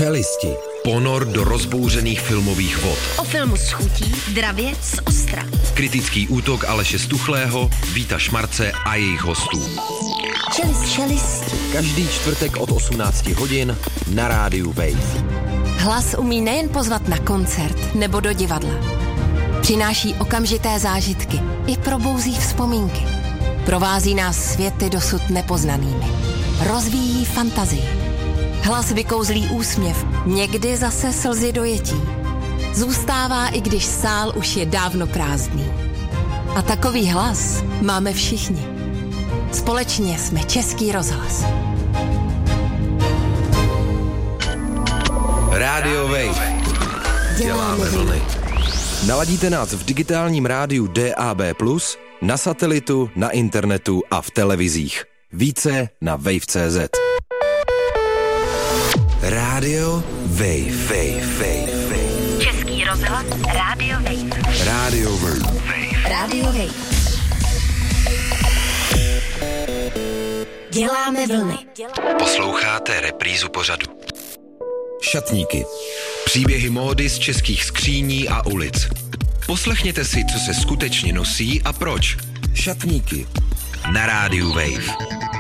Čelisti. Ponor do rozbouřených filmových vod. O filmu s chutí, dravě, z ostra. Kritický útok Aleše Stuchlého, Víta Šmarce a jejich hostů. Čelisti. Každý čtvrtek od 18 hodin na rádiu Wave. Hlas umí nejen pozvat na koncert nebo do divadla. Přináší okamžité zážitky i probouzí vzpomínky. Provází nás světy dosud nepoznanými. Rozvíjí fantazii. Hlas vykouzlí úsměv, někdy zase slzy dojetí. Zůstává, i když sál už je dávno prázdný. A takový hlas máme všichni. Společně jsme Český rozhlas. Rádio Wave. Děláme vlny. Naladíte nás v digitálním rádiu DAB+, na satelitu, na internetu a v televizích. Více na wave.cz. Rádio Wave. Český rozhlas, Rádio Wave. Rádio Wave. Rádio Wave. Děláme vlny. Posloucháte reprízu pořadu. Šatníky. Příběhy módy z českých skříní a ulic. Poslechněte si, co se skutečně nosí a proč. Šatníky. Na rádiu Wave.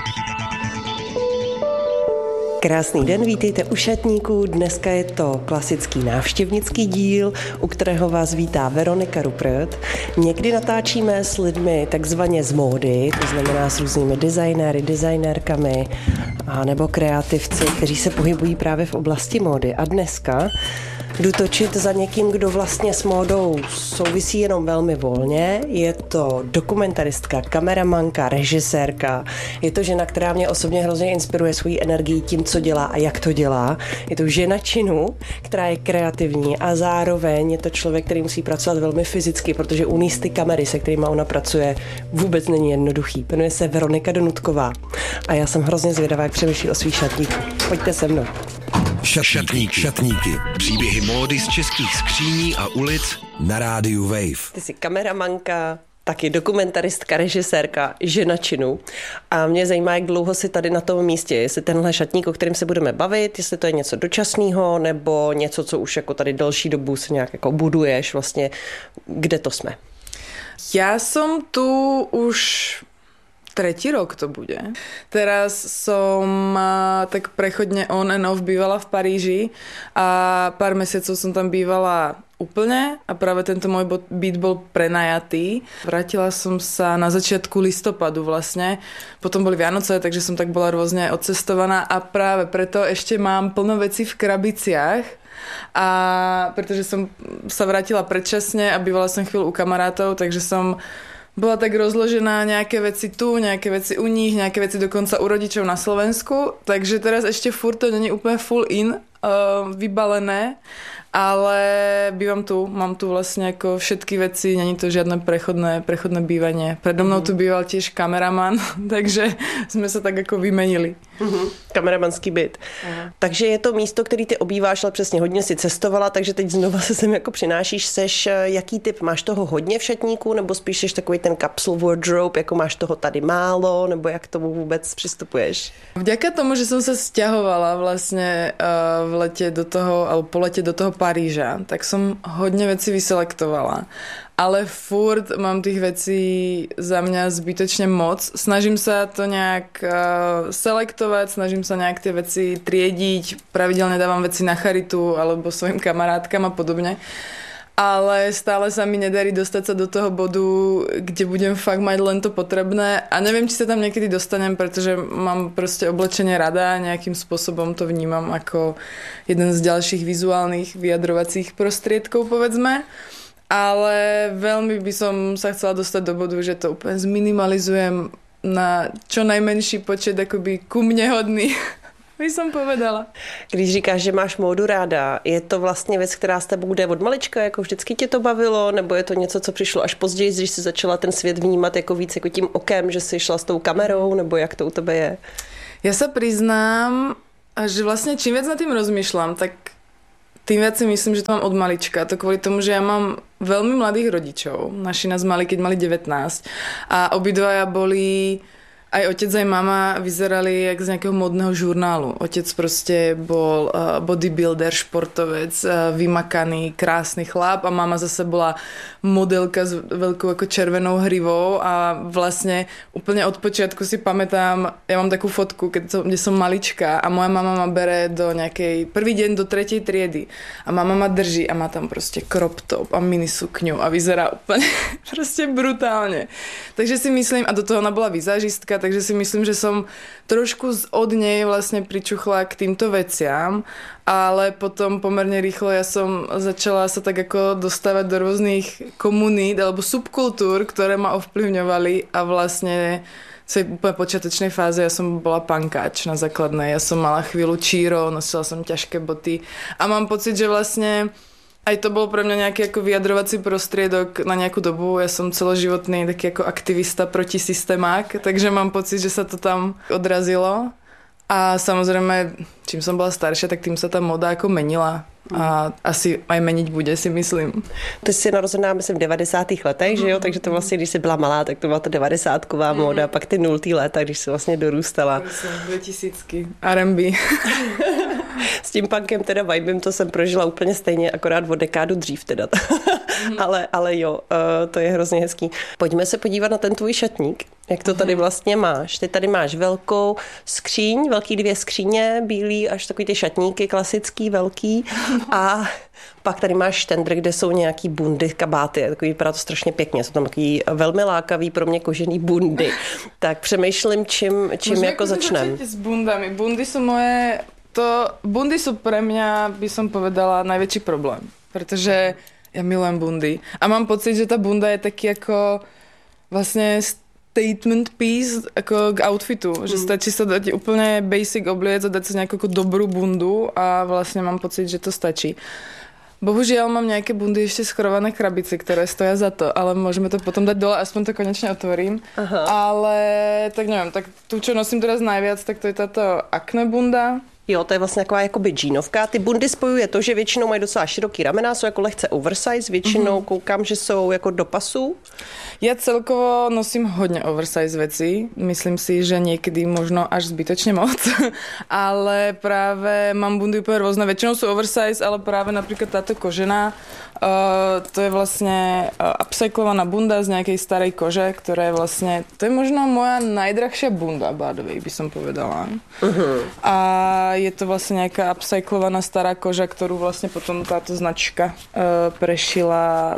Krásný den, vítejte u Šatníků. Dneska je to klasický návštěvnický díl, u kterého vás vítá Veronika Ruppert. Někdy natáčíme s lidmi takzvaně z módy, to znamená s různými designéry, designérkami a nebo kreativci, kteří se pohybují právě v oblasti módy. A dneska jdu točit za někým, kdo vlastně s módou souvisí jenom velmi volně. Je to dokumentaristka, kameramanka, režisérka. Je to žena, která mě osobně hrozně inspiruje svojí energií tím, co dělá a jak to dělá. Je to žena činu, která je kreativní a zároveň je to člověk, který musí pracovat velmi fyzicky, protože uníst ty kamery, se kterými ona pracuje, vůbec není jednoduchý. Jmenuje se Veronika Donutková. A já jsem hrozně zvědavá, jak přemýšlí o svých šatníků. Pojďte se mnou. Šatníky. Příběhy módy z českých skříní a ulic na rádiu Wave. Ty jsi kameramanka, taky dokumentaristka, režisérka, žena činu. A mě zajímá, jak dlouho jsi tady na tom místě. Jestli tenhle šatník, o kterém se budeme bavit, jestli to je něco dočasného, nebo něco, co už jako tady delší dobu se nějak jako buduješ, vlastně, kde to jsme? Ja som tu už 3. rok to bude. Teraz som tak prechodne on and off bývala v Paríži a pár mesiacov som tam bývala úplne a práve tento môj byt bol prenajatý. Vrátila som sa na začiatku listopadu vlastne. Potom boli Vianoce, takže som tak bola rôzne odcestovaná a práve preto ešte mám plno vecí v krabiciach. A pretože som sa vrátila predčasne a bývala som chvíľu u kamarátov, takže som bola tak rozložená, nejaké veci tu, nejaké veci u nich, nejaké veci dokonca u rodičov na Slovensku, takže teraz ešte furt to není úplne full in vybalené, ale bývam tu, mám tu vlastne ako všetky veci, není to žiadne prechodné bývanie. Predo mnou tu býval tiež kameraman, takže sme sa tak ako vymenili. Kameramanský byt. Takže je to místo, který ty obýváš, ale přesně hodně si cestovala, takže teď znova se sem jako přinášíš. Seš jaký typ? Máš toho hodně v šatníku, nebo spíš jsi takový ten capsule wardrobe, jako máš toho tady málo, nebo jak k tomu vůbec přistupuješ? Vďaka tomu, že som sa sťahovala vlastne v lete do toho, alebo po lete do toho Paríža, tak som hodne veci vyselektovala. Ale furt mám tých vecí za mňa zbytočne moc. Snažím sa to nejak selektovať, snažím sa nejak tie veci triediť, pravidelne dávam veci na charitu alebo svojim kamarátkam a podobne. Ale stále sa mi nedarí dostať sa do toho bodu, kde budem fakt mať len to potrebné a neviem, či sa tam niekedy dostanem, pretože mám proste oblečenie rada, nejakým spôsobom to vnímam ako jeden z ďalších vizuálnych vyjadrovacích prostriedkov, povedzme. Ale veľmi by som sa chcela dostať do bodu, že to úplne zminimalizujem na čo najmenší počet akoby ku mne hodný, by som povedala. Když říkáš, že máš módu ráda, je to vlastně věc, která s tebou jde od malička, jako vždycky tě to bavilo, nebo je to něco, co přišlo až později, když jsi začala ten svět vnímat jako víc jako tím okem, že jsi šla s tou kamerou, nebo jak to u tebe je? Ja sa priznám, že vlastne čím viac nad tým rozmýšľam, tak tým viac si myslím, že to mám od malička. To kvôli tomu, že ja mám veľmi mladých rodičov. Naši nás mali, keď mali 19. A obidvaja boli aj otec, aj mama vyzerali jak z nejakého modného žurnálu. Otec proste bol bodybuilder, športovec, vymakaný, krásny chlap a mama zase bola modelka s veľkou ako červenou hrivou a vlastne úplne od počiatku si pamätám, ja mám takú fotku, kde som malička a moja mama ma bere do nejakej, prvý deň do 3. triedy a mama ma drží a má tam proste crop top a mini sukňu a vyzerá úplne proste brutálne. Takže si myslím, a do toho ona bola vizážistka, takže si myslím, že som trošku od nej vlastne pričuchla k týmto veciam, ale potom pomerne rýchlo ja som začala sa tak ako dostávať do rôznych komunít alebo subkultúr, ktoré ma ovplyvňovali a vlastne v tej úplne počiatočnej fáze ja som bola punkáč na základnej. Ja som mala chvíľu číro, nosila som ťažké boty a mám pocit, že vlastne aj to bol pre mňa nejaký ako vyjadrovací prostriedok na nejakú dobu. Ja som celoživotný taký ako aktivista protisystémák, takže mám pocit, že sa to tam odrazilo. A samozrejme, čím som bola staršia, tak tým sa tá moda ako menila. A asi aj meniť bude, si myslím. Ty jsi narozená, myslím, v 90. letech, že jo? Takže to vlastně, když jsi byla malá, tak to byla ta 90ková móda, pak ty 0. léta, když jsi vlastně dorůstala. 2000 R&B. S tím punkem teda vibem to jsem prožila úplně stejně, akorát o dekádu dřív teda. ale jo, to je hrozně hezký. Pojďme se podívat na ten tvůj šatník. Jak to tady vlastně máš? Ty tady máš velkou skříň, velký 2 skříně, bílý až takový ty šatníky, klasický, velký. A pak tady máš štendr, kde jsou nějaký bundy, kabáty. Takový vypadá to strašně pěkně. Jsou tam takový velmi lákavý pro mě kožený bundy. Tak přemýšlím, čím jako začnem. S bundami. Bundy sú pre mňa, by som povedala, najväčší problém. Pretože ja milujem bundy. A mám pocit, že tá bunda je taký ako vlastne statement piece ako k outfitu. Že stačí sa dať úplne basic obliec a dať sa nejakú dobrú bundu a vlastne mám pocit, že to stačí. Bohužiaľ mám nejaké bundy ešte schrované krabici, ktoré stoja za to, ale môžeme to potom dať dole, aspoň to konečne otvorím. Aha. Ale tak neviem, tak tu, čo nosím teraz najviac, tak to je táto akne bunda. Jo, to je vlastně taková jakoby džínovka. Ty bundy spojuje to, že většinou mají docela široký ramena, jsou jako lehce oversize, většinou koukám, že jsou jako do pasu. Ja celkovo nosím hodne oversize veci. Myslím si, že niekedy možno až zbytočne moc. Ale práve mám bundy úplne rôzne. Väčšinou sú oversize, ale práve napríklad táto kožená, to je vlastne upcyklovaná bunda z nejakej starej kože, ktorá je vlastne, to je možno moja najdrahšia bunda, by the way, by som povedala. A je to vlastne nejaká upcyklovaná stará koža, ktorú vlastne potom táto značka prešila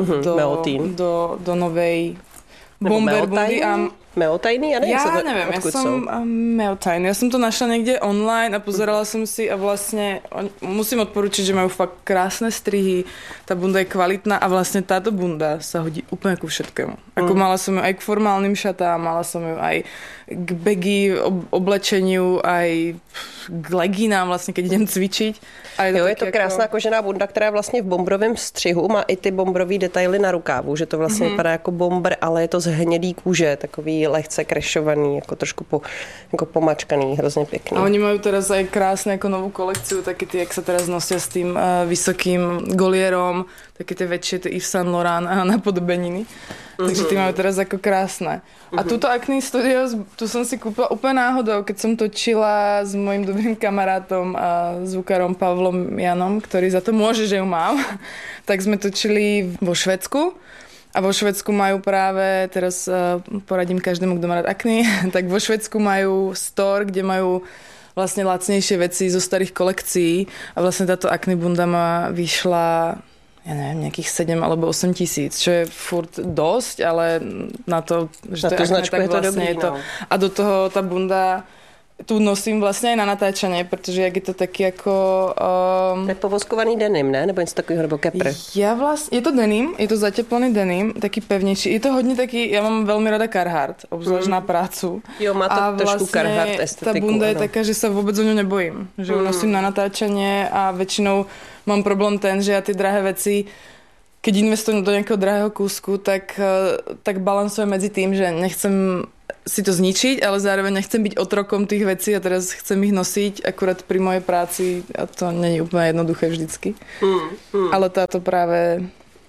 do novej bomber bundy. Meotajný? Ja neviem, ja som meotajný. Ja som to našla niekde online a pozerala som si a vlastne musím odporučiť, že majú fakt krásne strihy, tá bunda je kvalitná a vlastne táto bunda sa hodí úplne ku všetkému. Ako mala som ju aj k formálnym šatám, mala som ju aj k baggy oblečeniu, aj k legínám vlastne, keď idem cvičiť. Je to krásná kožená bunda, která vlastně v bombrovém střihu má i ty bombrový detaily na rukávu, že to vlastně vypadá jako bomber, ale je to z hnědý kůže, takový lehce krešovaný, jako trošku jako pomačkaný, hrozně pěkný. A oni majú teraz aj krásne ako novú kolekciu, také ty, jak sa teraz nosia s tým vysokým golierom, také tie väčšie, tie Yves Saint Laurent a napodobeniny. Takže ty majú teraz ako krásne. A túto Acne Studios, tu som si kúpila úplne náhodou, keď som točila s mojím dobrým kamarátom a zvukárom Pavlom Janom, ktorý za to môže, že ju mám. Tak sme točili vo Švédsku. A vo Švédsku majú práve, teraz poradím každému, kto má rád Acne, tak vo Švédsku majú store, kde majú vlastne lacnejšie veci zo starých kolekcií a vlastne táto Acne bunda ma vyšla, ja neviem, nejakých 7 alebo 8 tisíc, čo je furt dosť, ale na to, že to je Acne, tak vlastne je to. A do toho tá bunda tu nosím vlastně i na natáčanie, protože jak je to taky jako... Nepovoskovaný denim, ne? Nebo něco takového, nebo kepr? Je to denim, je to zateplený denim, taký pevnější. Je to hodně taky, já mám velmi rada Carhartt, obzvlášť na prácu. Jo, má to trošku Carhartt estetiku. Ta bunda je taká, že sa vůbec o ňu nebojím. Že ju nosím na natáčanie a většinou mám problém ten, že já ty drahé věci, keď investujem do nějakého drahého kúsku, tak balansujem medzi tým, že nechcem si to zničiť, ale zároveň nechcem byť otrokom tých vecí a teraz chcem ich nosiť akurát pri mojej práci a to není úplne jednoduché vždycky. Ale táto práve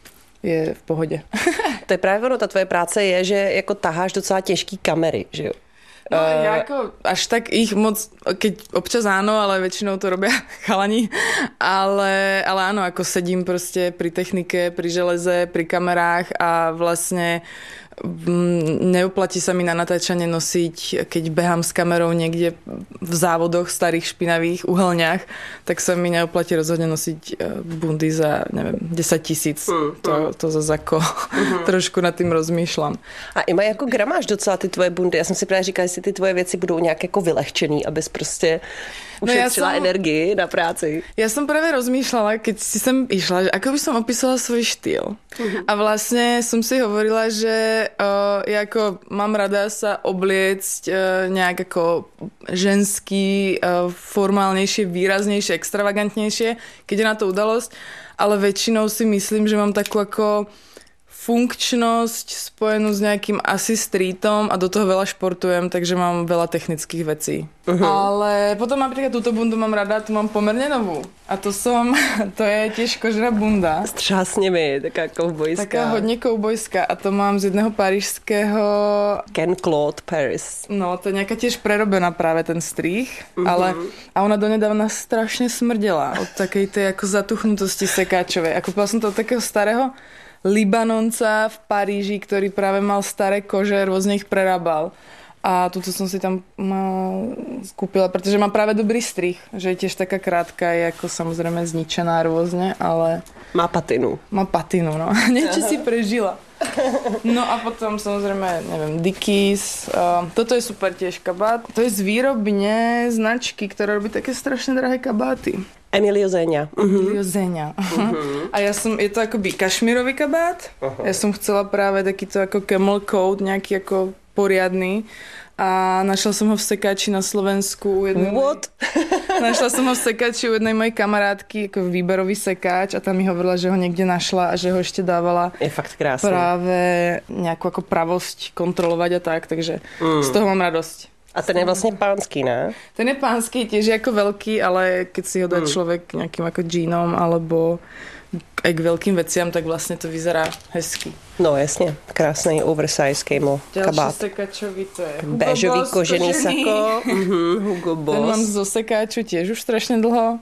je v pohodě. To je právě ono, ta tvoje práce je, že jako taháš docela těžký kamery, že jo? No, jako až tak ich moc, keď občas áno, ale väčšinou to robia chalani, ale áno, ako sedím proste pri technike, pri železe, pri kamerách a vlastne neoplatí sa mi na natáčanie nosiť, keď behám s kamerou niekde v závodoch starých špinavých uhelniach, tak sa mi neoplatí rozhodne nosiť bundy za, neviem, 10 000. To zase ako trošku nad tým rozmýšľam. A Ima, jako gramáš docela ty tvoje bundy? Já jsem si právě říkala, jestli ty tvoje věci budou nějak jako vylehčený, abys prostě ušetřila energii na práci. Ja som práve rozmýšľala, keď si sem išla, že ako by som opísala svoj štýl. A vlastne som si hovorila, že ja ako mám rada sa obliecť nejak ako ženský, formálnejšie, výraznejšie, extravagantnejšie, keď je na to udalosť, ale väčšinou si myslím, že mám takú ako funkčnosť spojenú s nejakým asi streetom a do toho veľa športujem, takže mám veľa technických vecí. Ale potom napríklad túto bundu mám rada, tu mám pomerne novú. A to je tiež kožená bunda. Střásně mi, taká kovbojská. Taká hodně kovbojská a to mám z jedného parížského... Ken Claude Paris. No, to je nejaká tiež prerobená práve ten strih, ale a ona donedávna strašne smrdela od takej tej ako zatuchnutosti sekáčovej. A kúpila som to od takého starého Libanonca v Paríži, ktorý práve mal staré kože, rôzne ich prerábal. A túto som si tam kúpila, pretože má práve dobrý strih, že je tiež taká krátka, je ako samozrejme zničená rôzne, ale... Má patinu. Má patinu, no. Niečo si prežila. No a potom samozrejme, neviem, Dickies. Toto je super tiež kabát. To je z výrobne značky, ktorá robí také strašne drahé kabáty. Emilio Zeňa. Emilio Zeňa. A je to akoby kašmírový kabát. Ja som chcela práve takýto ako camel coat, nejaký ako poriadny. A našla som ho v sekáči na Slovensku. Našla som ho v sekáči u jednej mojej kamarátky, ako výberový sekáč a tam mi hovorila, že ho niekde našla a že ho ešte dávala. Je fakt krásny. Práve nejakú ako pravosť kontrolovať a tak, takže z toho mám radosť. A ten je vlastně pánský, ne? Ten je pánský, tiež je ako veľký, ale keď si ho dá človek nejakým ako džínom alebo aj k veľkým veciam, tak vlastne to vyzerá hezky. No jasně, krásný oversize camo kabát. Ďalší sekačový, to je Hugo béžový Boss, kožený sako. Hugo Boss. Ten mám zo sekáču tiež už strašne dlho.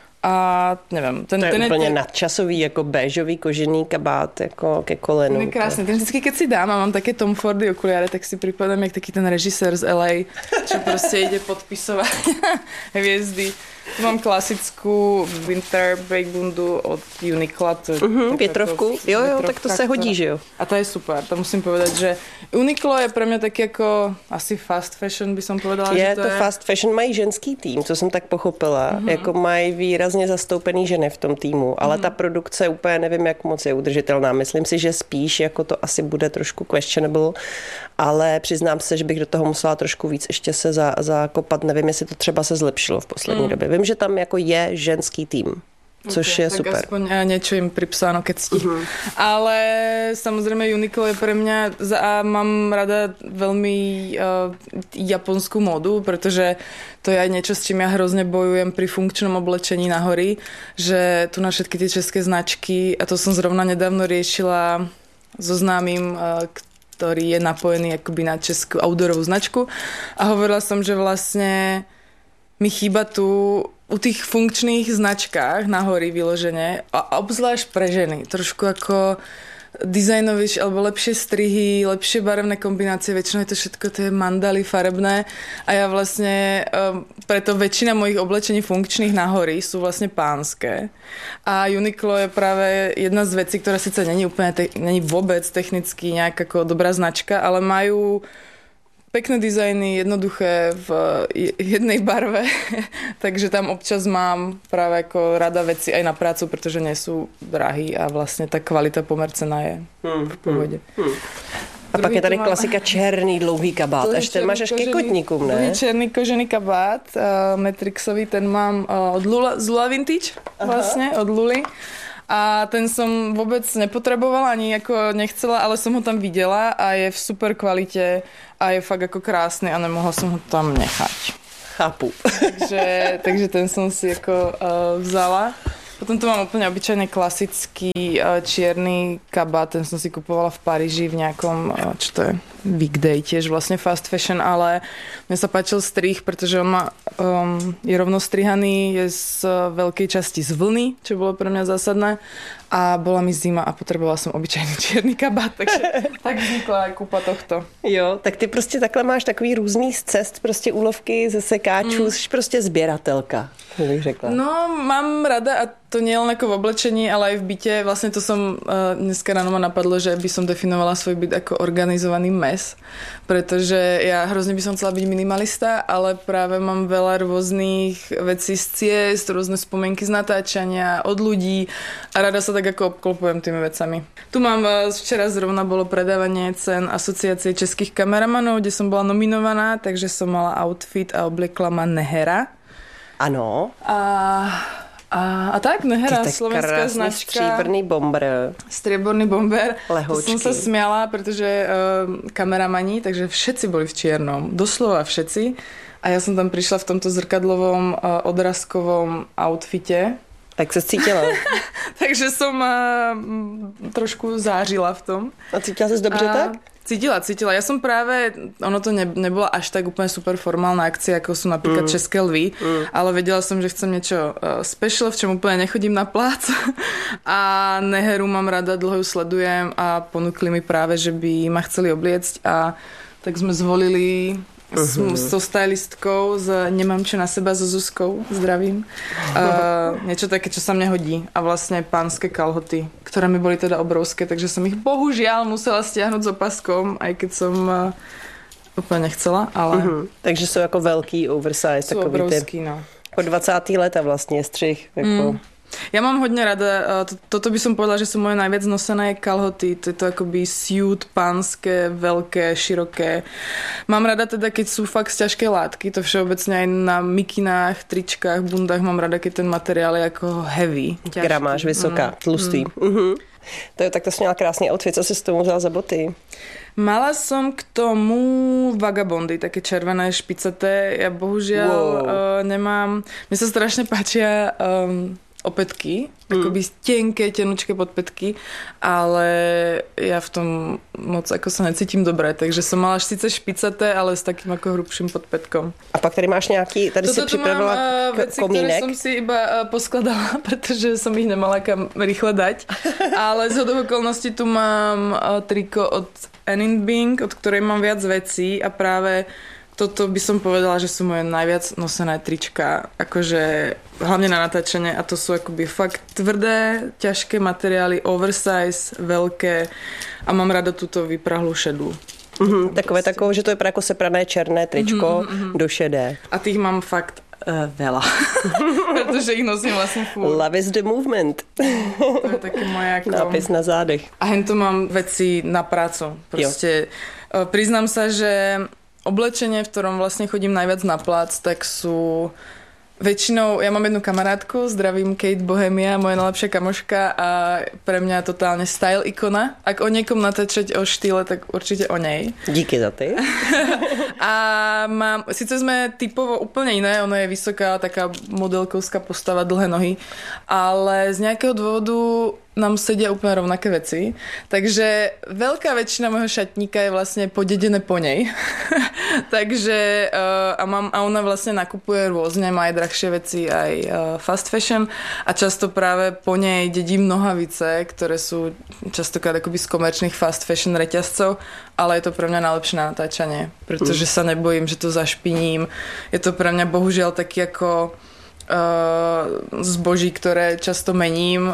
A neviem. To je úplně nadčasový, jako béžový kožený kabát, jako ke kolenu. Ten je krásný. Ten vždycky, keď si dám a mám také Tom Fordy okuliare, tak si pripadám jak taký ten režisér z LA, čo proste ide podpisovať hviezdy. Tu mám klasickú winter bundu od Uniqla. Větrovku? Jo, tak to se hodí, že jo? A to je super. To musím povedať, že Uniqlo je pre mňa taký jako asi fast fashion, by som povedala, že to je. Fast fashion, mají ženský tým, co jsem tak pochopila. Jako mají výrazně zastoupený ženy v tom týmu, ale ta produkce úplně nevím, jak moc je udržitelná. Myslím si, že spíš jako to asi bude trošku questionable, ale přiznám se, že bych do toho musela trošku víc ještě se zakopat. Nevím, jestli to třeba se zlepšilo v poslední době. Vím, že tam jako je ženský tým, což je tak super. aspoň niečo im pripsáno, keď stihnem. Ale samozrejme Uniqlo je pre mňa, mám rada veľmi japonskú módu, pretože to je aj niečo, s čím ja hrozne bojujem pri funkčnom oblečení na hory, že tu na všetky tie české značky, a to som zrovna nedávno riešila so známym, ktorý je napojený akoby na českú outdoorovú značku a hovorila som, že vlastne mi chýba tu u tých funkčných značkách na hory vyložené a obzvlášť pre ženy. Trošku ako dizajnoviš alebo lepšie strihy, lepšie barevné kombinácie, väčšinou je to všetko tie mandaly farebné a ja vlastne preto väčšina mojich oblečení funkčných na hory sú vlastne pánske a Uniqlo je práve jedna z vecí, ktorá síce není úplne není vôbec technicky nejak ako dobrá značka, ale majú pekné dizajny, jednoduché v jednej barve, takže tam občas mám práve ako rada veci aj na prácu, pretože nie sú drahý a vlastne tá kvalita pomercená je v pohode. A pak je tady klasika černý dlouhý kabát. Až ten máš až ke kotníkům, ne? Černý kožený kabát, Matrixový, ten mám od Lula Vintage, vlastne, od Luly. A ten som vôbec nepotrebovala, ani ako nechcela, ale som ho tam videla a je v super kvalite a je fakt ako krásny a nemohla som ho tam nechať. Chápu. Takže ten som si ako vzala. Potom tu mám úplne obyčajný klasický čierny kabát, ten som si kupovala v Paríži v nejakom, čo to je? weekday, tiež vlastne fast fashion, ale mne sa páčil strih, pretože on je rovno strihaný, je z veľkej časti z vlny, čo bolo pre mňa zásadné. A bola mi zima a potrebovala som obyčajný čierny kabát, takže tak vznikla aj kúpa tohto. Jo, tak ty prostě takhle máš takový různý z cest, prostě úlovky ze sekáčů, jsi prostě sběratelka, bych řekla. No, mám rada, a to nie len ako v oblečení, ale aj v byte. Vlastne to som, dneska ráno ma napadlo, že by som definovala svoj byt ako organizovaný mes, pretože ja hrozne by som chcela byť minimalista, ale práve mám veľa rôznych vecí z ciest, rôzne spomienky z natáčania, od ľudí a rada sa tak ako obklopujem tými vecami. Tu mám, včera zrovna bolo predávanie cen Asociácie českých kameramanov, kde som bola nominovaná, takže som mala outfit a obliekla ma Nehera. Ano. A tak, Nehera, slovenská značka. Stříbrný bomber. Strieborný bomber. Lehoučky. To som sa smiala, pretože kameramani, takže všetci boli v čiernom. Doslova všetci. A ja som tam prišla v tomto zrkadlovom odrazkovom outfite. Tak se cítila. Takže som trošku zářila v tom. A cítila ses dobře tak? Cítila. Ja som práve, ono to nebola až tak úplne super formálna akcia, ako sú napríklad České lvy, ale vedela som, že chcem niečo special, v čom úplne nechodím na plác. A Neheru mám rada, dlho ju sledujem a ponúkli mi práve, že by ma chceli obliecť a tak sme zvolili so stylistkou Nemám čo na seba, so Zuzkou, zdravím. Niečo také, čo sa mne hodí. A vlastne pánske kalhoty, ktoré mi boli teda obrovské, takže som ich bohužiaľ musela stiahnuť s opaskom, aj keď som úplne nechcela, ale... Takže sú ako veľký oversize. Sú obrovský, no. Po 20. leta vlastne střih. Jako... Ja mám hodne rada, toto by som povedala, že sú moje najviac nosené kalhoty, to je to akoby suit, pánske, veľké, široké. Mám rada teda, keď sú fakt z ťažké látky, to všeobecne aj na mikinách, tričkách, bundách mám rada, keď ten materiál je ako heavy. Ťažký. Gramáž, vysoká, tlustý. Tak to jsi měla krásný outfit, co jsi s tomu vzala za boty? Mala som k tomu vagabondy, také červené, špicaté. Ja bohužiaľ nemám... Mne sa strašne páčia... opätky, akoby tenké, tenučké podpätky, ale ja v tom moc ako sa necítim dobre, takže som mala síce špicaté, ale s takým ako hrubším podpätkom. A pak tady máš nejaký, tady si pripravila veci, komínek? Ktoré som si iba poskladala, pretože som ich nemala kam rýchle dať, ale z hodou okolností tu mám triko od Anne Bing, od ktorej mám viac vecí a práve toto by som povedala, že sú moje najviac nosené trička, akože hlavne na natáčanie a to sú akoby fakt tvrdé, ťažké materiály, oversize, veľké a mám rada túto vyprahlú šedú. Takové, že to je jako seprané černé tričko do šedé. A tých mám fakt veľa, pretože ich nosím vlastne furt. Love is the movement. To je také moje ako... Nápis na zádech. A hento mám veci na prácu. Proste priznám sa, že oblečenie, v ktorom vlastne chodím najviac na plác, tak sú väčšinou, ja mám jednu kamarátku, zdravím Kate Bohemia, moja najlepšia kamoška a pre mňa totálne style ikona. Ak o niekom natáčať o štýle, tak určite o nej. Díky za ty. A mám, síce sme typovo úplne iné, ona je vysoká, taká modelkovská postava, dlhé nohy, ale z nejakého dôvodu nám sedia úplne rovnaké veci. Takže veľká väčšina môjho šatníka je vlastne podedené po nej. Takže a ona vlastne nakupuje rôzne, má aj drahšie veci, aj fast fashion a často práve po nej dedím nohavice, ktoré sú častokrát akoby z komerčných fast fashion reťazcov, ale je to pre mňa najlepšie na natáčanie, pretože sa nebojím, že to zašpiním. Je to pre mňa bohužiaľ taký ako zboží, ktoré často mením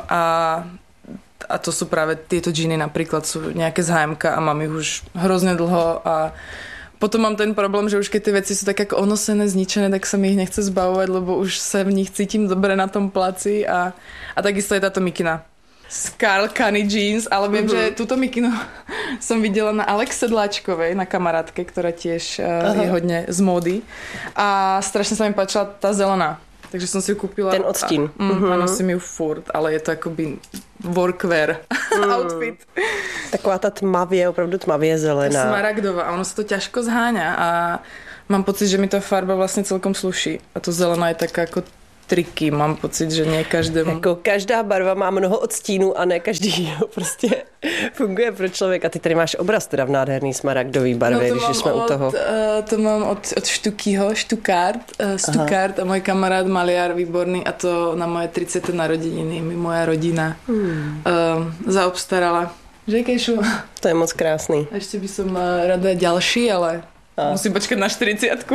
a to sú práve tieto džíny napríklad, sú nejaké z H&M a mám ich už hrozne dlho a potom mám ten problém, že už keď tie veci sú tak ako onosené, zničené, tak sa mi ich nechce zbavovať, lebo už sa v nich cítim dobre na tom placi a takisto je táto mikina. Karl Kani jeans, ale viem, že túto mikinu som videla na Alex Sedláčkovej, na kamarátke, ktorá tiež je hodne z módy a strašne sa mi páčila tá zelená. Takže som si ju kúpila. Ten odstín. A nosím ju furt, ale je to akoby workwear outfit. Taková ta tmavě, opravdu tmavě zelená. Smaragdová a ono sa to ťažko zháňa a mám pocit, že mi tá farba vlastne celkom sluší. A to zelená je taká ako triky, mám pocit, že nie každému. Jako každá barva má mnoho odstínů a ne každý prostě funguje pro člověka. Ty tady máš obraz teda v nádherný smaragdový barvě, když jsme u toho. To mám od Štukyho, Stuttgart a můj kamarád maliar výborný a to na moje 30. narozeniny mi moja rodina zaobstarala. Že, Kejšu? To je moc krásný. A ešte by som rada ďalší, ale musím počkať na 40.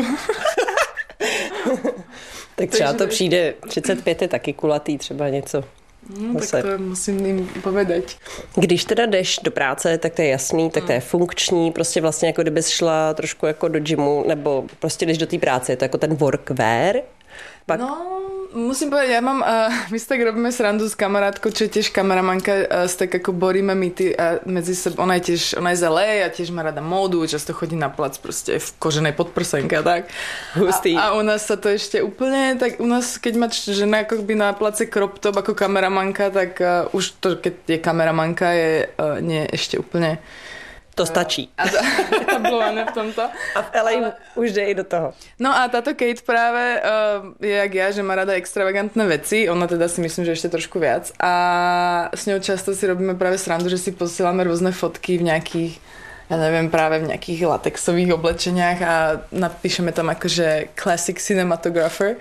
Tak třeba to přijde, 35 je taky kulatý, třeba něco. No, tak to musím jim povedať. Když teda jdeš do práce, tak to je jasný, tak to je funkční, prostě vlastně jako kdybys šla trošku jako do gymu, nebo prostě jdeš do té práce, je to jako ten workwear. Pak... No, musím povedať, ja mám, my si tak robíme srandu s kamarátkou, čo je tiež kameramanka, tak ako boríme mýty a medzi sebou, ona je z LA a tiež má rada módu, často chodí na plac proste v koženej podprsenke a tak. Hustý. A u nás sa to ešte úplne, tak u nás, keď má žena ako by na place crop top ako kameramanka, tak už to, keď je kameramanka, je nie ešte úplne to stačí. A tablované v tomto. A v LA už jde i do toho. No a táto Kate práve je jak ja, že má rada extravagantné veci. Ona teda si myslím, že ešte trošku viac. A s ňou často si robíme práve srandu, že si posielame rôzne fotky v nejakých, ja neviem, práve v nejakých latexových oblečeniach a napíšeme tam akože classic cinematographer.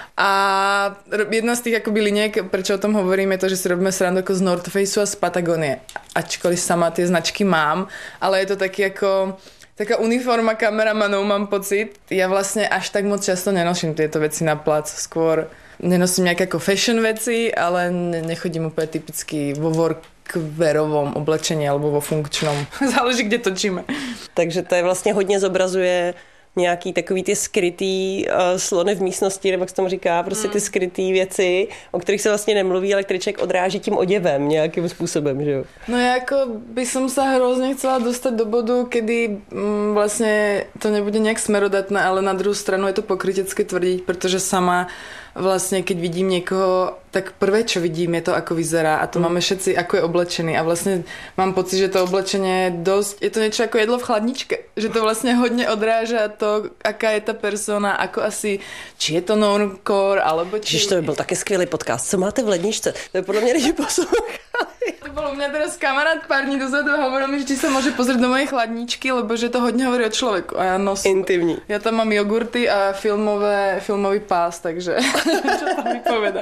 A jedna z tých akoby liniek, prečo o tom hovorím, je to, že si robíme srandu ako z North Faceu a z Patagonie. Ačkoliv sama tie značky mám, ale je to taký ako taká uniforma kameramanov, mám pocit. Ja vlastne až tak moc často nenosím tieto veci na plac. Skôr nenosím nejaké ako fashion veci, ale nechodím úplne typicky vo workwearovom oblečení alebo vo funkčnom. Záleží, kde točíme. Takže to je vlastně hodně zobrazuje nějaký takový ty skrytý slony v místnosti, nebo jak se tomu říká, prostě ty skrytý věci, o kterých se vlastně nemluví, ale který člověk odráží tím oděvem nějakým způsobem, že jo? No ja ako by som sa hrozne chcela dostať do bodu, kedy vlastne to nebude nejak smerodatné, ale na druhou stranu je to pokrytecké tvrdiť, pretože sama vlastne, keď vidím niekoho, tak prvé, čo vidím, je to, ako vyzerá a to máme všetci, ako je oblečený a vlastne mám pocit, že to oblečenie je dosť, je to niečo ako jedlo v chladničke, že to vlastne hodne odráža to, aká je ta persona, ako asi, či je to normcore, alebo či... Ježiš, to by byl taky skvělý podcast. Co máte v ledničce? To je podle mě lidi poslouchali. To bol u mňa teraz kamarát pár dní dozadu a hovoril mi, že či sa môže pozrieť do mojej chladničky, lebo že to hodne hovorí o človeku. A ja nosím. Intimní. Ja tam mám jogurty a filmový pás, takže čo to mi poveda.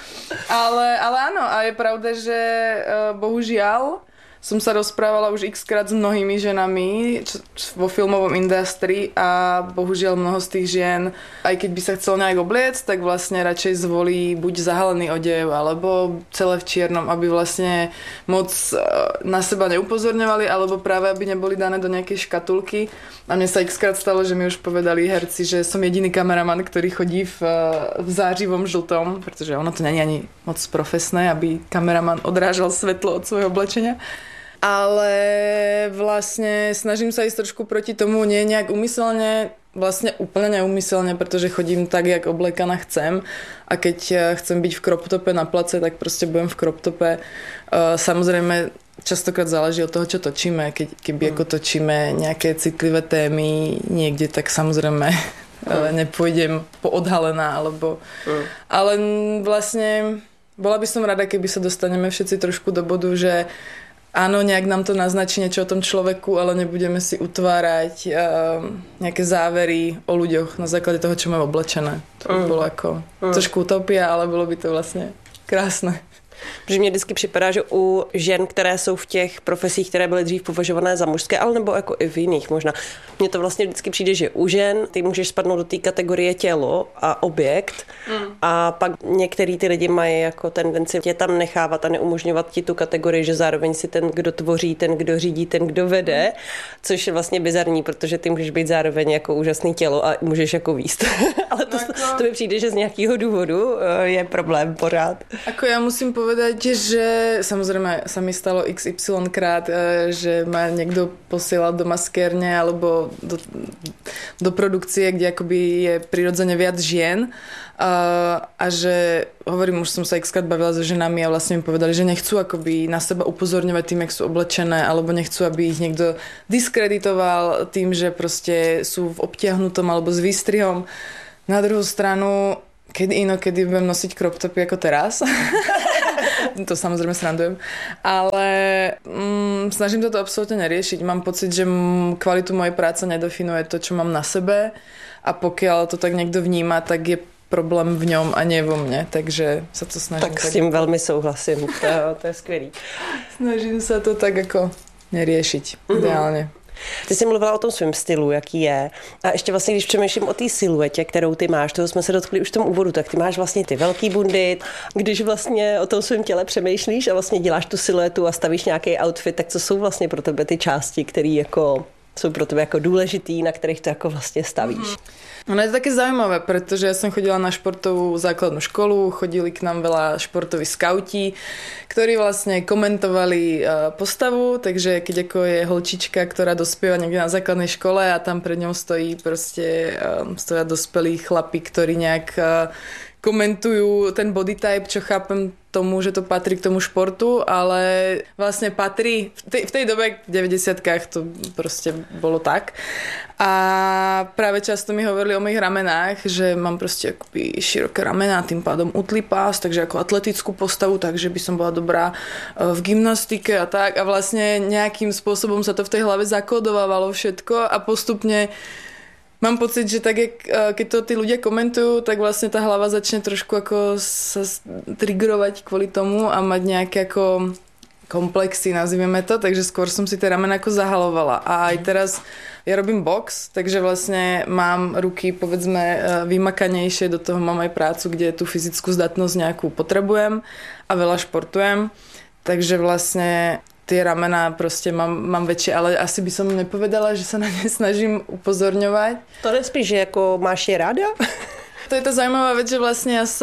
Ale áno, a je pravda, že bohužiaľ som sa rozprávala už x-krát s mnohými ženami vo filmovom industrii a bohužiaľ mnoho z tých žien, aj keď by sa chcelo nejak obliec, tak vlastne radšej zvolí buď zahalený odev, alebo celé v čiernom, aby vlastne moc na seba neupozorňovali, alebo práve aby neboli dané do nejakej škatulky. A mne sa x-krát stalo, že mi už povedali herci, že som jediný kameraman, ktorý chodí v zářivom žltom, pretože ono to není ani moc profesné, aby kameraman odrážal svetlo od svojho oblečenia. Ale vlastne snažím sa ísť trošku proti tomu, nie nejak úmyselne, vlastne úplne neúmyselne, pretože chodím tak, jak oblekaná chcem a keď chcem byť v crop tope na place, tak proste budem v crop tope. Samozrejme, častokrát záleží od toho, čo točíme. Keby ako točíme nejaké citlivé témy niekde, tak samozrejme nepôjdem poodhalená, alebo... Ale vlastne bola by som rada, keby sa dostaneme všetci trošku do bodu, že áno, nejak nám to naznačí niečo o tom človeku, ale nebudeme si utvárať nejaké závery o ľuďoch na základe toho, čo máme oblečené. To by bolo ako trošku utopia, ale bylo by to vlastně krásné. Protože mně vždycky připadá, že u žen, které jsou v těch profesích, které byly dřív považované za mužské, ale nebo jako i v jiných možná, mně to vlastně vždycky přijde, že u žen ty můžeš spadnout do té kategorie tělo a objekt a pak některý ty lidi mají jako tendenci tě tam nechávat a neumožňovat ti tu kategorii, že zároveň si ten, kdo tvoří, ten, kdo řídí, ten, kdo vede, což je vlastně bizarní, protože ty můžeš být zároveň jako úžasný tělo a můžeš jako výst. Ale to mi přijde, že z nějakého důvodu je problém pořád. Ako ja musím povedať, že samozrejme sa mi stalo XY krát, že ma niekto posielal do maskérne alebo do produkcie, kde akoby je prirodzene viac žien a že hovorím, už som sa x-krát bavila so ženami a vlastne mi povedali, že nechcú akoby na seba upozorňovať tým, jak sú oblečené, alebo nechcú, aby ich niekto diskreditoval tým, že proste sú v obtiahnutom alebo s výstrihom. Na druhú stranu Kedy budem nosiť crop topy ako teraz. To samozrejme srandujem. Ale snažím toto absolútne neriešiť. Mám pocit, že kvalitu mojej práce nedefinuje to, čo mám na sebe. A pokiaľ to tak niekto vníma, tak je problém v ňom a nie vo mne, takže sa to snažím. Tak s tím velmi souhlasím, to je skvělý. Snažím sa to tak jako neriešiť ideálně. Ty jsi mluvila o tom svém stylu, jaký je. A ještě vlastně, když přemýšlím o té siluetě, kterou ty máš, toho jsme se dotkli už v tom úvodu, tak ty máš vlastně ty velký bundy. Když vlastně o tom svém těle přemýšlíš a vlastně děláš tu siluetu a stavíš nějaký outfit, tak co jsou vlastně pro tebe ty části, které jako jsou pro tebe jako důležitý, na kterých to jako vlastně stavíš? No je to také zaujímavé, pretože ja som chodila na športovú základnú školu, chodili k nám veľa športoví skauti, ktorí vlastne komentovali postavu, takže keď ako je holčička, ktorá dospieva niekde na základnej škole a tam pred ňou stoja dospelí chlapi, ktorí nejak komentujú ten body type, čo chápem tomu, že to patrí k tomu športu, ale vlastne patrí v tej dobe, v 90-kách to proste bolo tak. A práve často mi hovorili o mojich ramenách, že mám proste akoby široké ramená, tým pádom utlý pás, takže ako atletickú postavu, takže by som bola dobrá v gymnastike a tak. A vlastne nejakým spôsobom sa to v tej hlave zakódovávalo všetko a postupne mám pocit, že tak, keď to tí ľudia komentujú, tak vlastne tá hlava začne trošku ako sa triggerovať kvôli tomu a mať nejaké ako komplexy, nazývame to, takže skôr som si tie ramena ako zahalovala. A aj teraz ja robím box, takže vlastne mám ruky, povedzme, vymakanejšie, do toho mám aj prácu, kde tú fyzickú zdatnosť nejakú potrebujem a veľa športujem, takže vlastne tie ramená proste mám väčšie, ale asi by som nepovedala, že sa na ne snažím upozorňovať. To nespíš, že jako máš je ráda? To je to zaujímavá vec, že vlastne ja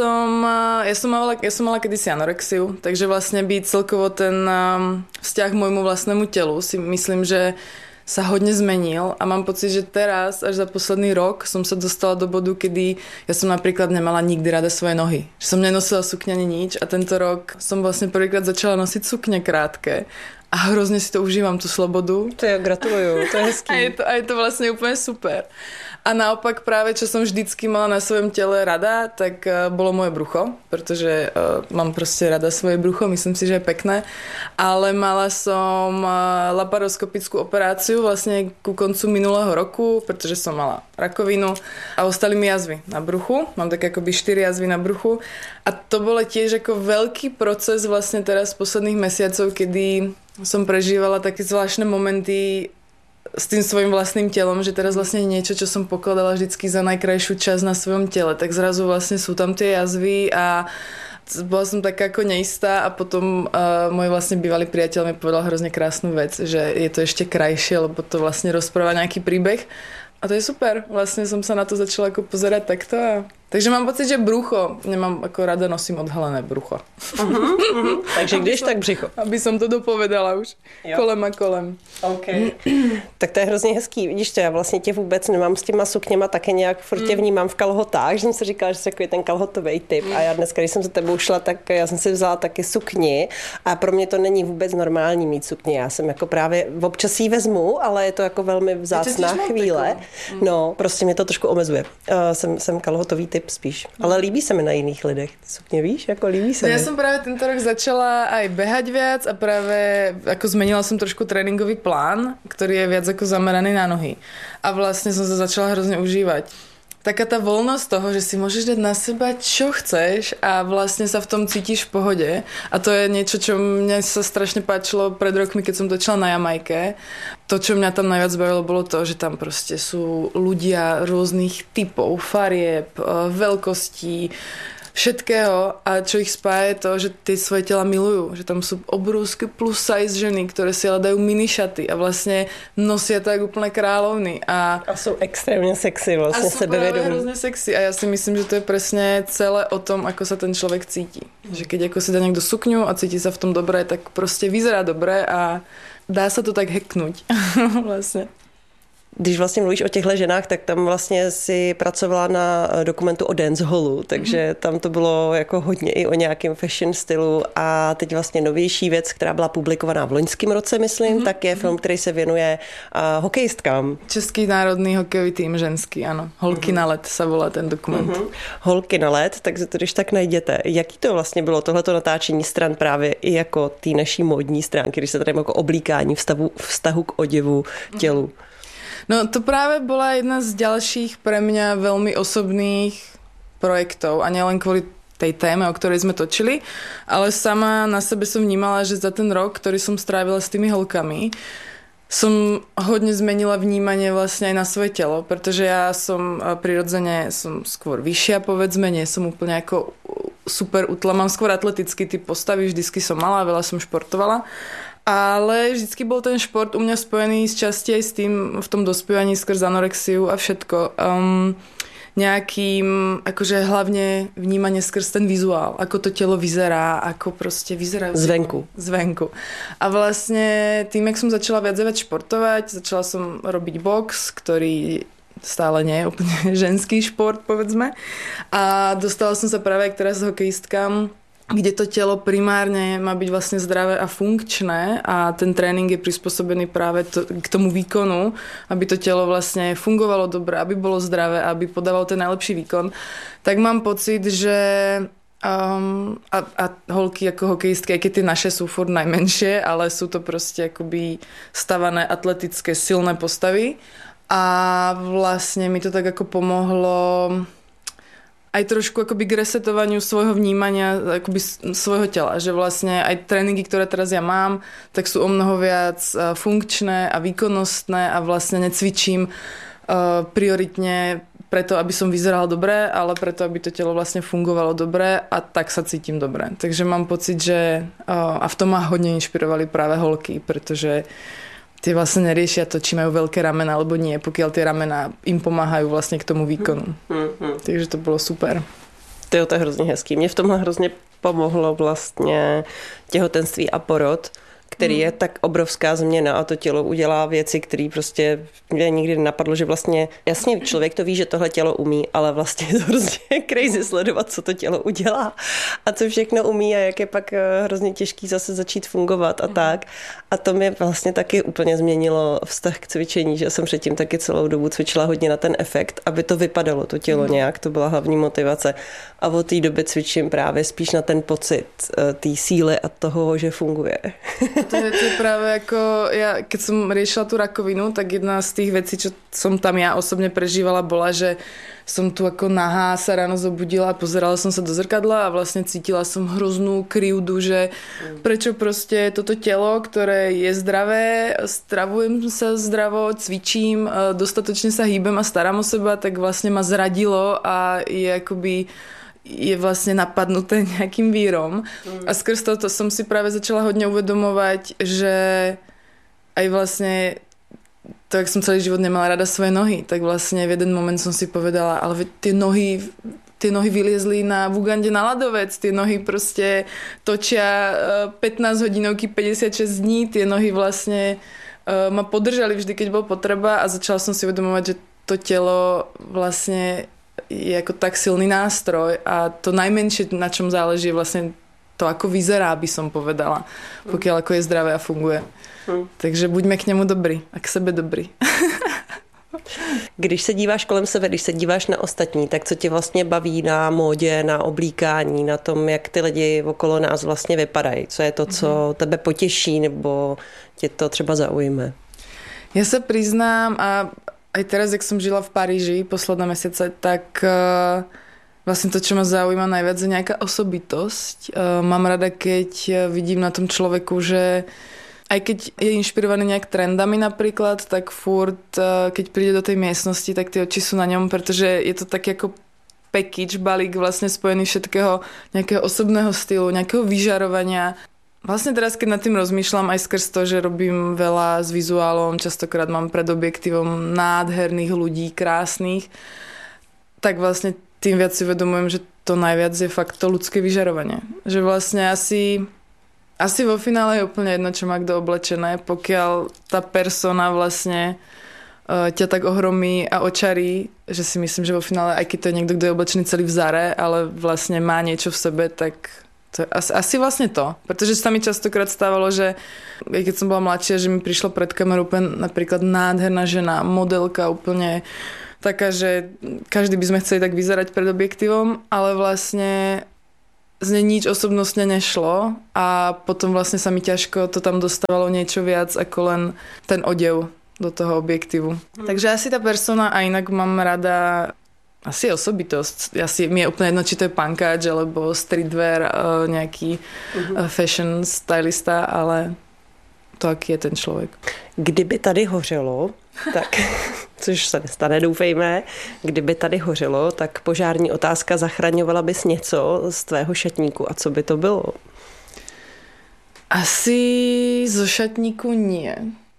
som mala kedysi anorexiu, takže vlastne by celkovo ten vzťah k môjmu vlastnému telu si myslím, že sa hodne zmenil a mám pocit, že teraz až za posledný rok som sa dostala do bodu, kedy ja som napríklad nemala nikdy rada svoje nohy. Že som nenosila sukňa ani nič a tento rok som vlastne prvýkrát začala nosiť sukne krátke a hrozne si to užívam, tú slobodu. To je, gratuluju, to je hezký. A je to vlastne úplne super. A naopak práve, čo som vždycky mala na svojom tele rada, tak bolo moje brucho, pretože mám proste rada svoje brucho, myslím si, že je pekné. Ale mala som laparoskopickú operáciu vlastne ku koncu minulého roku, pretože som mala rakovinu a ostali mi jazvy na bruchu. Mám tak akoby 4 jazvy na bruchu. A to bolo tiež ako veľký proces vlastne teraz posledných mesiacov, kedy som prežívala také zvláštne momenty s tým svojím vlastným telom, že teraz vlastne niečo, čo som pokladala vždycky za najkrajšiu časť na svojom tele, tak zrazu vlastne sú tam tie jazvy a bola som taká ako neistá a potom môj vlastne bývalý priateľ mi povedal hrozne krásnu vec, že je to ešte krajšie, lebo to vlastne rozpráva nejaký príbeh a to je super. Vlastne som sa na to začala ako pozerať takto a takže mám pocit, že brucho, nemám ako rada nosím odhalené brucho. Takže když tak břicho. Aby som to dopovedala už. Jo. Kolem a kolem. Okay. Tak to je hrozně hezký. Vidíš to, já vlastně tě vůbec nemám s těma sukněma také nějak, furt tě vnímám v kalhotách, že jsem si říkala, že jsi takový ten kalhotový typ. A já dneska, když jsem za tebou šla, tak já jsem si vzala taky sukni a pro mě to není vůbec normální mít sukni. Já jsem jako právě, občas jí vezmu, ale je to jako velmi vzácná chvíle. No, prostě mě to trošku omezuje. Jsem kalhotový typ spíš. Ale líbí se mi na jiných lidech. Ty sukně víš, jako líbí se mi. Ja som práve tento rok začala aj behať viac a práve ako zmenila som trošku tréningový plán, ktorý je viac ako zameraný na nohy. A vlastne som sa začala hrozne užívať. Taká tá voľnosť toho, že si môžeš dať na seba čo chceš a vlastne sa v tom cítiš v pohode. A to je niečo, čo mne sa strašne páčilo pred rokmi, keď som točila na Jamajke. To, čo mňa tam najviac bavilo, bolo to, že tam proste sú ľudia rôznych typov, farieb, veľkostí, všetkého a čo ich spája je to, že tie svoje tela milujú, že tam sú obrovské plus size ženy, ktoré si ale dajú mini šaty a vlastne nosia tak úplne kráľovny a sú extrémne sexy vlastne sebevedomí. A sú práve hrozne sexy a ja si myslím, že to je presne celé o tom, ako sa ten človek cíti. Že keď ako si dá niekto sukňu a cíti sa v tom dobre, tak proste vyzerá dobre a dá sa to tak hacknúť vlastne. když vlastně mluvíš o těchto ženách, tak tam vlastně si pracovala na dokumentu o dancehallu, takže tam to bylo jako hodně i o nějakém fashion stylu a teď vlastně novější věc, která byla publikovaná v loňském roce, myslím, tak je film, který se věnuje hokejistkám. Český národný hokejový tým ženský, ano. Holky na led se volá ten dokument. Holky na led, takže to když tak najděte. Jaký to vlastně bylo tohleto natáčení stran právě i jako té naší módní stránky, když se tady jako oblíkání vztahu k oděvu, tělu? No to práve bola jedna z ďalších pre mňa veľmi osobných projektov a nielen kvôli tej téme, o ktorej sme točili, ale sama na sebe som vnímala, že za ten rok, ktorý som strávila s tými holkami, som hodne zmenila vnímanie vlastne aj na svoje telo, pretože ja som prirodzene som skôr vyššia, povedzme, nie som úplne ako super utla, mám skôr atletický typ postavy, vždycky som mala, veľa som športovala. Ale vždycky bol ten šport u mňa spojený z časti aj s tým v tom dospievaní skrz anorexiu a všetko. Nejakým, akože hlavne vnímanie skrz ten vizuál, ako to telo vyzerá, ako proste vyzerá zvenku. A vlastne tým, jak som začala viac športovať, začala som robiť box, ktorý stále nie je úplne ženský šport, povedzme. A dostala som sa práve aj teraz hokejistkám, kde to telo primárne má byť vlastne zdravé a funkčné a ten tréning je prispôsobený práve k tomu výkonu, aby to telo vlastne fungovalo dobre, aby bolo zdravé, aby podávalo ten najlepší výkon. Tak mám pocit, že a holky ako hokejistky, aj keď tie naše sú furt najmenšie, ale sú to proste akoby stavané atletické silné postavy a vlastne mi to tak ako pomohlo aj trošku akoby k resetovaniu svojho vnímania akoby svojho tela, že vlastne aj tréningy, ktoré teraz ja mám, tak sú o mnoho viac funkčné a výkonnostné a vlastne necvičím prioritne preto, aby som vyzerala dobre, ale preto, aby to telo vlastne fungovalo dobre a tak sa cítim dobre. Takže mám pocit, že a v tom ma hodne inšpirovali práve holky, pretože tie vlastne neriešia to, či majú veľké ramena alebo nie, pokiaľ tie ramena im pomáhajú vlastne k tomu výkonu. Takže to bylo super. To je hrozně hezký. Mě v tomhle hrozně pomohlo vlastně těhotenství a porod, který je tak obrovská změna a to tělo udělá věci, které prostě mě nikdy nenapadlo, že vlastně, jasně člověk to ví, že tohle tělo umí, ale vlastně je to hrozně crazy sledovat, co to tělo udělá a co všechno umí a jak je pak hrozně těžký zase začít fungovat a tak. A to mi vlastně taky úplně změnilo vztah k cvičení, že jsem předtím taky celou dobu cvičila hodně na ten efekt, aby to vypadalo, to tělo nějak, to byla hlavní motivace. A od té doby cvičím právě spíš na ten pocit té síly a toho, že funguje. To je práve ako, ja keď som riešila tú rakovinu, tak jedna z tých vecí, čo som tam ja osobne prežívala, bola, že som tu ako nahá sa ráno zobudila a pozerala som sa do zrkadla a vlastne cítila som hroznú krivdu, že prečo proste toto telo, ktoré je zdravé, stravujem sa zdravo, cvičím, dostatočne sa hýbem a starám o seba, tak vlastne ma zradilo a je vlastne napadnuté nejakým vírom. A skrz toto som si práve začala hodne uvedomovať, že aj vlastne to, jak som celý život nemala rada svoje nohy, tak vlastne v jeden moment som si povedala, ale tie nohy vyliezli v Ugande na ľadovec, tie nohy proste točia 15 hodinovky 56 dní, tie nohy vlastne ma podržali vždy, keď bol potreba a začala som si uvedomovať, že to telo vlastne je ako tak silný nástroj a to najmenšie, na čom záleží, je vlastne to, ako vyzerá, by som povedala, pokiaľ ako je zdravé a funguje. Takže buďme k němu dobrý a k sebe dobrý. Když se díváš kolem sebe, když se díváš na ostatní, tak co tě vlastně baví na módě, na oblíkání, na tom, jak ty lidi okolo nás vlastně vypadají? Co je to, co tebe potěší nebo tě to třeba zaujme? Ja sa priznám a aj teraz, jak som žila v Paríži posledné mesiace, tak vlastne to, čo ma zaujíma najviac, je nejaká osobitosť. Mám rada, keď vidím na tom človeku, že aj keď je inšpirovaný nejak trendami napríklad, tak furt, keď príde do tej miestnosti, tak tie oči sú na ňom, pretože je to tak ako package, balík vlastne spojený všetkého nejakého osobného stylu, nejakého vyžarovania. Vlastne teraz, keď nad tým rozmýšľam aj skrz to, že robím veľa s vizuálom, častokrát mám pred objektívom nádherných ľudí, krásnych, tak vlastne tým viac si uvedomujem, že to najviac je fakt to ľudské vyžarovanie. Že vlastne asi vo finále je úplne jedno, čo má kto oblečené, pokiaľ tá persona vlastne ťa tak ohromí a očarí, že si myslím, že vo finále, aj keď to je niekto, kto je oblečený celý v Zare, ale vlastne má niečo v sebe, tak to je asi vlastne to. Pretože sa mi častokrát stávalo, že keď som bola mladšia, že mi prišlo pred kameru úplne napríklad nádherná žena, modelka úplne taká, že každý by sme chceli tak vyzerať pred objektívom, ale vlastne z nej nič osobnostne nešlo a potom vlastne sa mi ťažko to tam dostávalo niečo viac ako len ten odev do toho objektívu. Takže asi tá persona a inak mám rada asi osobitosť. Mi je úplne jedno, či to je punkáč alebo streetwear, nejaký fashion stylista, ale to, aký je ten člověk. Kdyby tady hořelo, tak, což se nestane, doufejme, kdyby tady hořelo, tak požární otázka, zachraňovala bys něco z tvého šatníku a co by to bylo? Asi zo šatníku nie.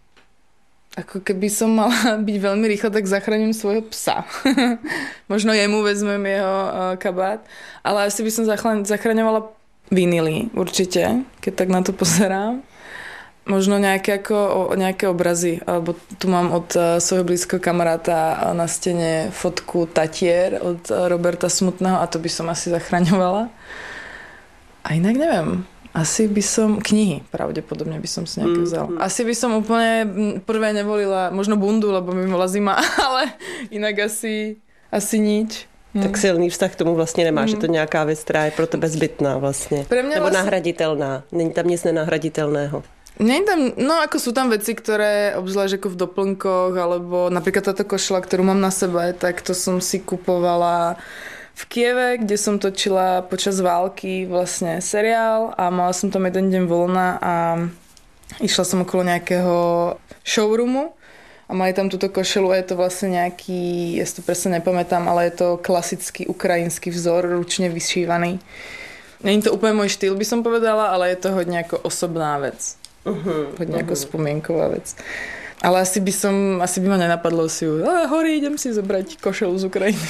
Ako keby som mala byť veľmi rýchla, tak zachránim svojho psa. Možno jemu vezmem jeho kabát. Ale asi by som zachraňovala vinily, určite, keď tak na to pozerám. Možno nejaké obrazy. Alebo tu mám od svojho blízkeho kamaráta na stene fotku Tatier od Roberta Smutného a to by som asi zachraňovala. A inak neviem. Asi by som knihy, pravdepodobne by som si nejaké vzala. Asi by som úplne prvé nevolila, možno bundu, lebo by bola zima, ale inak asi nič. Tak silný vztah k tomu vlastně nemáš, že to nějaká věc, která je pro tebe zbytná vlastně. Nebo nahraditelná. Není tam nic nenahraditelného. Nie tam, no ako sú tam veci, ktoré obzvlášť ako v doplnkoch, alebo napríklad táto košela, ktorú mám na sebe, tak to som si kupovala v Kieve, kde som točila počas války vlastne seriál a mala som tam jeden deň voľna a išla som okolo nejakého showroomu a mali tam túto košelu a je to vlastne nejaký, ja si to presne nepamätám, ale je to klasický ukrajinský vzor, ručne vyšívaný. Není to úplne môj štýl, by som povedala, ale je to hodne ako osobná vec. Hodne ako spomienková vec. Ale asi by ma nenapadlo si ju, horí, idem si zobrať košelu z Ukrajiny.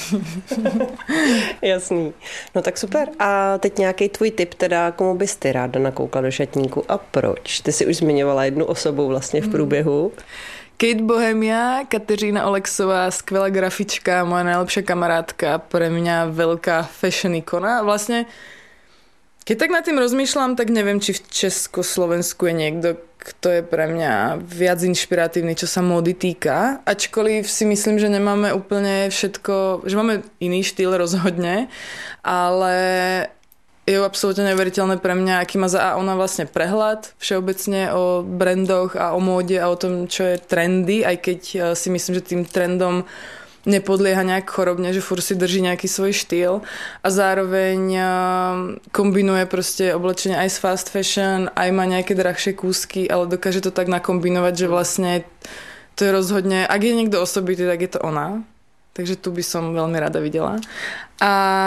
Jasný. No tak super. A teď nějaký tvůj tip teda, komu bys ty ráda nakoukla do šatníku a proč? Ty si už zmiňovala jednu osobu vlastně v průběhu. Kate Bohemia, Kateřina Olexová, skvelá grafička, moja najlepšia kamarádka, pre mňa veľká fashion ikona. Vlastne keď tak nad tým rozmýšľam, tak neviem, či v Československu je niekto, kto je pre mňa viac inšpiratívny, čo sa módy týka. Ačkoliv si myslím, že nemáme úplne všetko, že máme iný štýl rozhodne, ale je absolútne neuveriteľné pre mňa, aký má ona vlastne prehľad všeobecne o brandoch a o móde a o tom, čo je trendy, aj keď si myslím, že tým trendom nepodlieha nejak chorobne, že furt si drží nejaký svoj štýl a zároveň kombinuje proste oblečenie aj s fast fashion, aj má nejaké drahšie kúsky, ale dokáže to tak nakombinovať, že vlastne to je rozhodne, ak je niekto osobitý, tak je to ona. Takže tu by som veľmi rada videla. A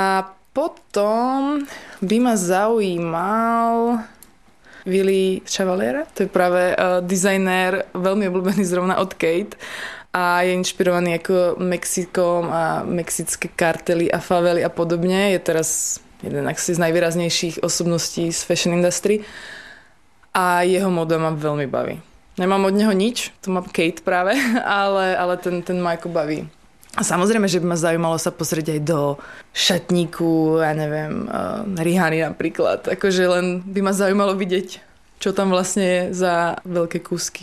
potom by ma zaujímal Willy Chevalier, to je práve dizajnér, veľmi obľúbený zrovna od Kate a je inšpirovaný ako Mexikom a mexické kartely a favely a podobne. Je teraz jeden z najvýraznejších osobností z fashion industry a jeho moda ma veľmi baví. Nemám od neho nič, to má Kate práve, ale ten ma ako baví. A samozrejme, že by ma zaujímalo sa pozrieť aj do šatníku, ja neviem, Rihany napríklad. Akože len by ma zaujímalo vidieť, čo tam vlastne je za veľké kúsky.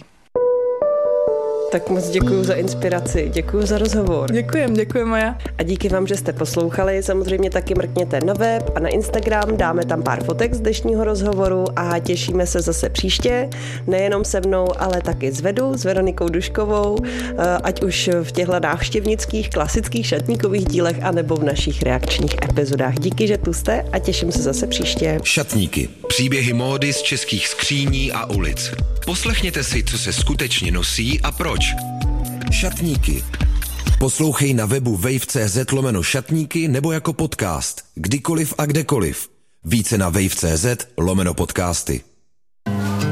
Tak moc děkuji za inspiraci, děkuji za rozhovor. Děkujem Maja. A díky vám, že jste poslouchali. Samozřejmě taky mrkněte na web a na Instagram, dáme tam pár fotek z dnešního rozhovoru a těšíme se zase příště. Nejenom se mnou, ale taky s Vedu, s Veronikou Duškovou, ať už v těchto návštěvnických, klasických šatníkových dílech, anebo v našich reakčních epizodách. Díky, že tu jste a těším se zase příště. Šatníky. Příběhy módy z českých skříní a ulic. Poslechněte si, co se skutečně nosí a proč. Šatníky. Poslouchej na webu wave.cz/šatníky nebo jako podcast. Kdykoliv a kdekoliv. Více na wave.cz/podcasty.